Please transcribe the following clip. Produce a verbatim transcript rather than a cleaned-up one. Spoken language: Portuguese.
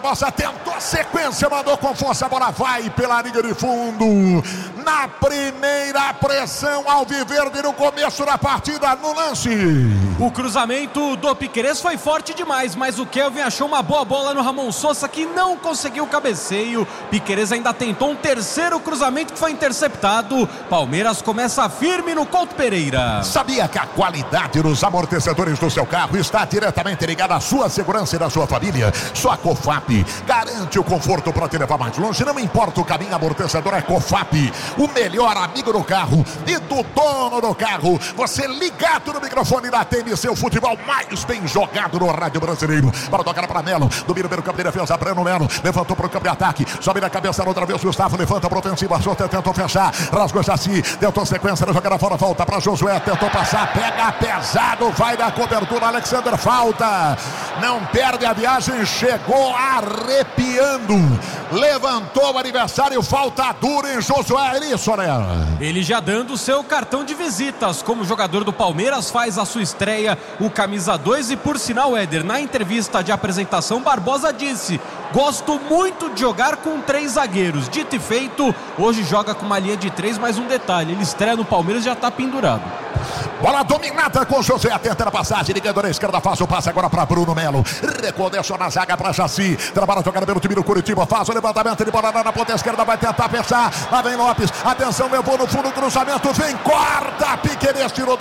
Barbosa tentou a sequência, mandou com força, a bola vai pela linha de fundo. Na primeira pressão, Alviverde no começo da partida, no lance. O cruzamento do Piquerez foi forte demais, mas o Kelvin achou uma boa bola no Ramon Sosa, que não conseguiu o cabeceio. Piquerez ainda tentou um terceiro cruzamento que foi interceptado. Palmeiras começa firme no Couto Pereira. Sabia que a qualidade dos amortecedores do seu carro está diretamente ligada à sua segurança e da sua família? Só a Cofap garante o conforto para te levar mais longe. Não importa o caminho, amortecedor é Cofap, o melhor amigo do carro e do dono do carro. Você ligado no microfone da T M C, o futebol mais bem jogado no rádio brasileiro. Para tocar para Melo, domina pelo campo de defesa, Breno Melo, levantou para o campo de ataque, sobe na cabeça outra vez, Gustavo levanta para ofensiva, Souza tentou fechar, rasgou Jaci, tentou sequência da jogada fora, volta para Josué, tentou passar, pega pesado, vai na cobertura, Alexander falta, não perde a viagem, chegou arrepiando, levantou o adversário, falta dura em Josué, é isso, né? Ele já dando o seu cartão de visitas como jogador do Palmeiras, faz a sua estreia, o camisa dois, e por sinal, Éder, na entrevista de apresentação, Barbosa disse: gosto muito de jogar com três zagueiros. Dito e feito, hoje joga com uma linha de três, mais um detalhe, ele estreia no Palmeiras e já está pendurado. Bola dominada com José, tenta a passagem, ligando na esquerda, faz o passe agora para Bruno Melo, recondensou na zaga para Jaci, trabalha jogada pelo time do Curitiba, faz o levantamento de bola na ponta esquerda, vai tentar fechar, lá vem Lopes, atenção, levou no fundo, cruzamento, vem, corta, Piquerez tirou da